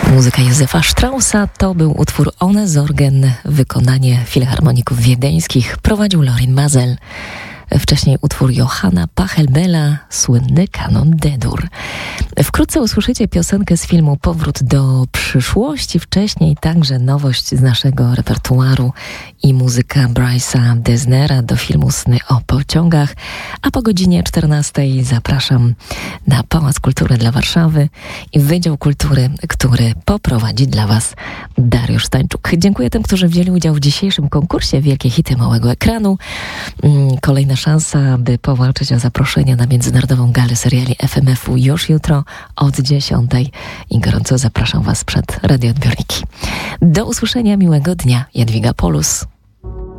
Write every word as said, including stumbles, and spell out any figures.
Muzyka Józefa Straussa to był utwór Ohne Sorgen, wykonanie filharmoników wiedeńskich, prowadził Lorin Maazel. Wcześniej utwór Johanna Pachelbela, słynny kanon D-dur. Wkrótce usłyszycie piosenkę z filmu Powrót do przyszłości, wcześniej także nowość z naszego repertuaru i muzyka Bryce'a Desnera do filmu Sny o pociągach, a po godzinie czternastej zapraszam na Pałac Kultury dla Warszawy i Wydział Kultury, który poprowadzi dla Was Dariusz Stańczuk. Dziękuję tym, którzy wzięli udział w dzisiejszym konkursie Wielkie Hity Małego Ekranu. Kolejna szansa, by powalczyć o zaproszenie na Międzynarodową Galę Seriali F M F-u już jutro od dziesiątej i gorąco zapraszam Was przed radioodbiorniki. Do usłyszenia, miłego dnia. Jadwiga Polus.